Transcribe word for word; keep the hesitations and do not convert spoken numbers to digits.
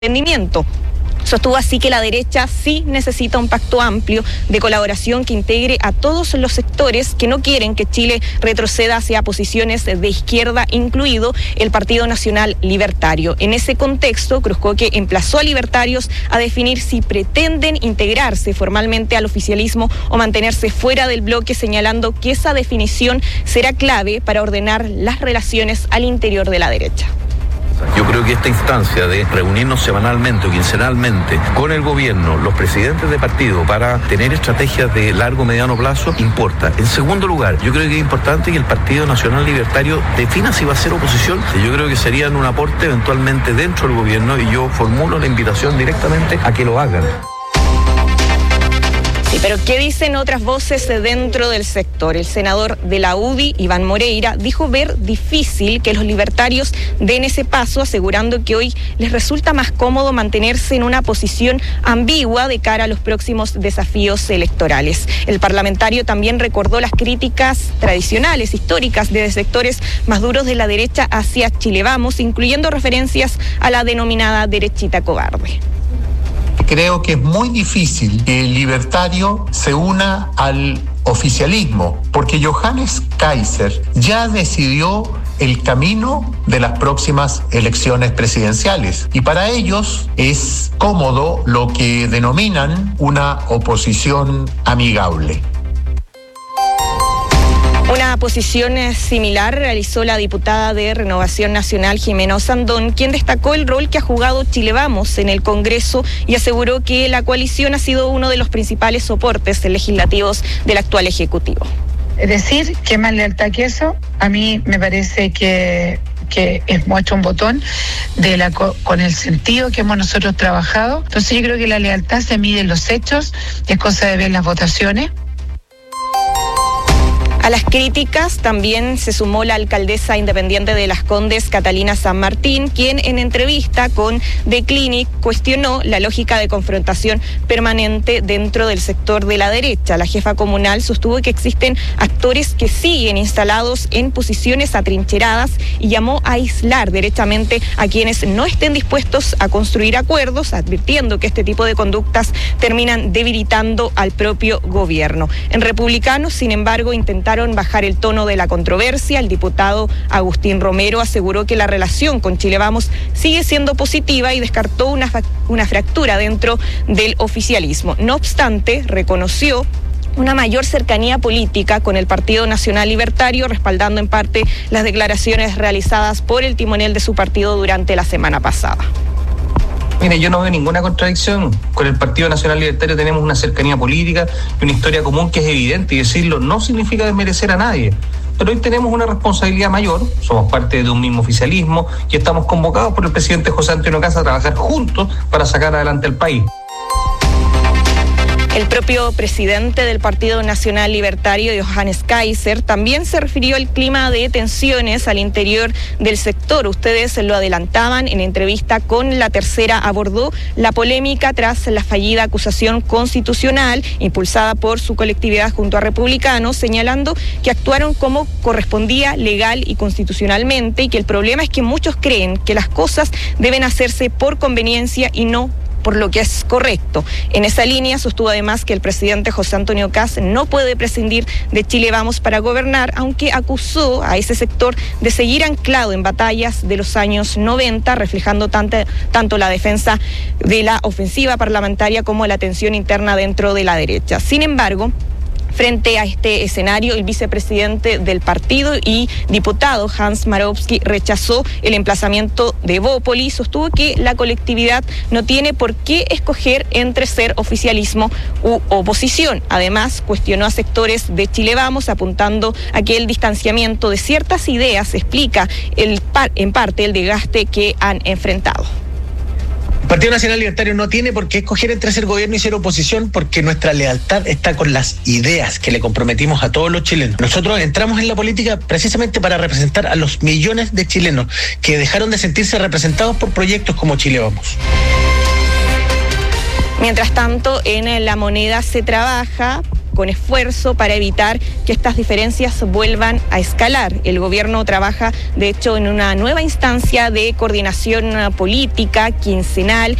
entendimiento. Sostuvo así que la derecha sí necesita un pacto amplio de colaboración que integre a todos los sectores que no quieren que Chile retroceda hacia posiciones de izquierda, incluido el Partido Nacional Libertario. En ese contexto, Cruzcoque emplazó a libertarios a definir si pretenden integrarse formalmente al oficialismo o mantenerse fuera del bloque, señalando que esa definición será clave para ordenar las relaciones al interior de la derecha. Yo creo que esta instancia de reunirnos semanalmente o quincenalmente con el gobierno, los presidentes de partido, para tener estrategias de largo o mediano plazo, importa. En segundo lugar, yo creo que es importante que el Partido Nacional Libertario defina si va a ser oposición. Yo creo que serían un aporte eventualmente dentro del gobierno y yo formulo la invitación directamente a que lo hagan. Sí, pero ¿qué dicen otras voces dentro del sector? El senador de la U D I, Iván Moreira, dijo ver difícil que los libertarios den ese paso, asegurando que hoy les resulta más cómodo mantenerse en una posición ambigua de cara a los próximos desafíos electorales. El parlamentario también recordó las críticas tradicionales, históricas, de sectores más duros de la derecha hacia Chile Vamos, incluyendo referencias a la denominada derechita cobarde. Creo que es muy difícil que el libertario se una al oficialismo, porque Johannes Kaiser ya decidió el camino de las próximas elecciones presidenciales y para ellos es cómodo lo que denominan una oposición amigable. Una posición similar realizó la diputada de Renovación Nacional, Jimena Osandón, quien destacó el rol que ha jugado Chile Vamos en el Congreso y aseguró que la coalición ha sido uno de los principales soportes legislativos del actual Ejecutivo. Es decir, ¿qué más lealtad que eso? A mí me parece que, que es mucho un botón de la, con el sentido que hemos nosotros trabajado. Entonces yo creo que la lealtad se mide en los hechos, es cosa de ver las votaciones. A las críticas también se sumó la alcaldesa independiente de Las Condes, Catalina San Martín, quien en entrevista con The Clinic cuestionó la lógica de confrontación permanente dentro del sector de la derecha. La jefa comunal sostuvo que existen actores que siguen instalados en posiciones atrincheradas y llamó a aislar derechamente a quienes no estén dispuestos a construir acuerdos, advirtiendo que este tipo de conductas terminan debilitando al propio gobierno. En Republicanos, sin embargo, intentaron bajar el tono de la controversia. El diputado Agustín Romero aseguró que la relación con Chile Vamos sigue siendo positiva y descartó una, una fractura dentro del oficialismo. No obstante, reconoció una mayor cercanía política con el Partido Nacional Libertario, respaldando en parte las declaraciones realizadas por el timonel de su partido durante la semana pasada. Mire, yo no veo ninguna contradicción. Con el Partido Nacional Libertario tenemos una cercanía política y una historia común que es evidente, y decirlo no significa desmerecer a nadie. Pero hoy tenemos una responsabilidad mayor, somos parte de un mismo oficialismo y estamos convocados por el presidente José Antonio Kast a trabajar juntos para sacar adelante el país. El propio presidente del Partido Nacional Libertario, Johannes Kaiser, también se refirió al clima de tensiones al interior del sector. Ustedes lo adelantaban en entrevista con La Tercera, abordó la polémica tras la fallida acusación constitucional impulsada por su colectividad junto a Republicanos, señalando que actuaron como correspondía legal y constitucionalmente y que el problema es que muchos creen que las cosas deben hacerse por conveniencia y no por lo que es correcto. En esa línea sostuvo además que el presidente José Antonio Kast no puede prescindir de Chile Vamos para gobernar, aunque acusó a ese sector de seguir anclado en batallas de los años noventa, reflejando tanto, tanto la defensa de la ofensiva parlamentaria como la tensión interna dentro de la derecha. Sin embargo, frente a este escenario, el vicepresidente del partido y diputado Hans Marowski rechazó el emplazamiento de Bópoli y sostuvo que la colectividad no tiene por qué escoger entre ser oficialismo u oposición. Además, cuestionó a sectores de Chile Vamos, apuntando a que el distanciamiento de ciertas ideas explica el, en parte el desgaste que han enfrentado. El Partido Nacional Libertario no tiene por qué escoger entre ser gobierno y ser oposición, porque nuestra lealtad está con las ideas que le comprometimos a todos los chilenos. Nosotros entramos en la política precisamente para representar a los millones de chilenos que dejaron de sentirse representados por proyectos como Chile Vamos. Mientras tanto, en La Moneda se trabaja con esfuerzo para evitar que estas diferencias vuelvan a escalar. El gobierno trabaja, de hecho, en una nueva instancia de coordinación política quincenal